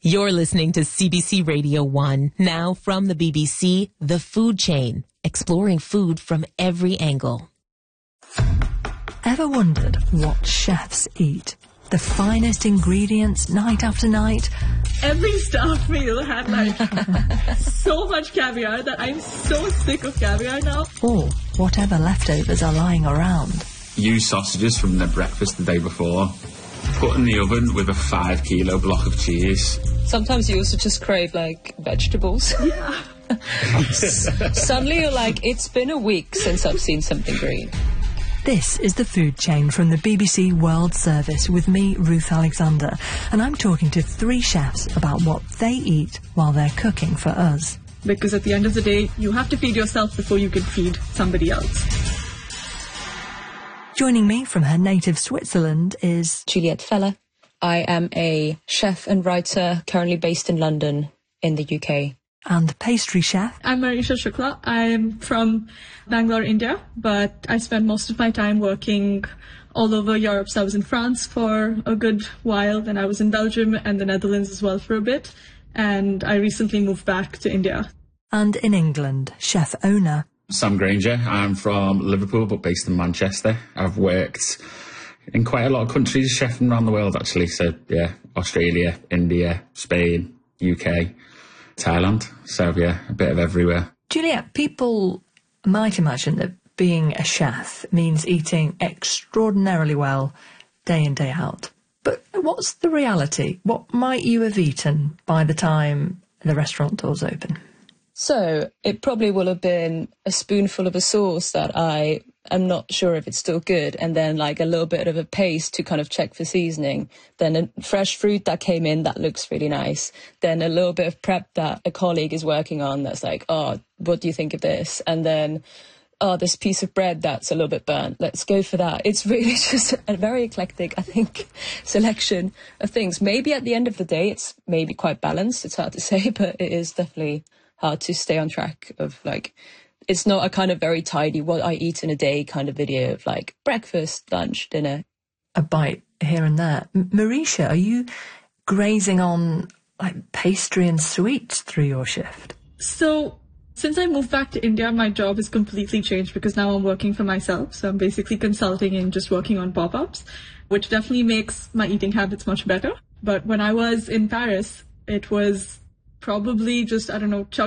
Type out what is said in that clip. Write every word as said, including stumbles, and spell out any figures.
You're listening to C B C Radio one. Now from the B B C, The Food Chain, exploring food from every angle. Ever wondered what chefs eat? The finest ingredients night after night? Every staff meal had like so much caviar that I'm so sick of caviar now. Or whatever leftovers are lying around. Use sausages from their breakfast the day before. Put in the oven with a five kilo block of cheese. Sometimes you also just crave like vegetables. Yeah. Suddenly you're like, it's been a week since I've seen something green. This is The Food Chain from the B B C World Service with me, Ruth Alexander, and I'm talking to three chefs about what they eat while they're cooking for us. Because at the end of the day, you have to feed yourself before you can feed somebody else. Joining me from her native Switzerland is Juliette Feller. I am a chef and writer currently based in London in the U K. And pastry chef. I'm Marisha Shukla. I'm from Bangalore, India, but I spent most of my time working all over Europe. So I was in France for a good while, then I was in Belgium and the Netherlands as well for a bit, and I recently moved back to India. And in England, chef owner Sam Granger. I'm from Liverpool, but based in Manchester. I've worked in quite a lot of countries, chefing around the world, actually. So, yeah, Australia, India, Spain, U K, Thailand. So, yeah, a bit of everywhere. Juliette, people might imagine that being a chef means eating extraordinarily well day in, day out. But what's the reality? What might you have eaten by the time the restaurant doors open? So it probably will have been a spoonful of a sauce that I am not sure if it's still good, and then like a little bit of a paste to kind of check for seasoning, then a fresh fruit that came in that looks really nice, then a little bit of prep that a colleague is working on that's like, oh, what do you think of this? And then, oh, this piece of bread that's a little bit burnt, let's go for that. It's really just a very eclectic, I think, selection of things. Maybe at the end of the day, it's maybe quite balanced. It's hard to say, but it is definitely hard to stay on track of like, it's not a kind of very tidy what I eat in a day kind of video of like breakfast, lunch, dinner. A bite here and there. M- Marisha, are you grazing on like pastry and sweets through your shift? So since I moved back to India, my job has completely changed because now I'm working for myself. So I'm basically consulting and just working on pop-ups, which definitely makes my eating habits much better. But when I was in Paris, it was probably just, I don't know,